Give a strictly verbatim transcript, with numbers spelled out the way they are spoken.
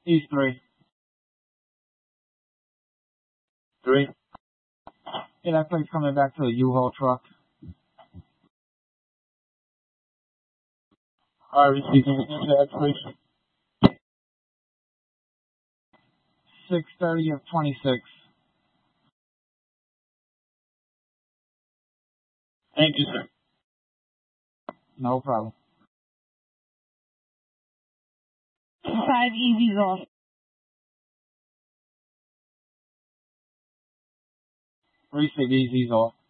East three. Three. Yeah, that plate's coming back to a U-Haul truck. Alright, receiving into X, please. six thirty of twenty-six. Thank you, sir. No problem. Five E Vs off. Three sig E Vs off.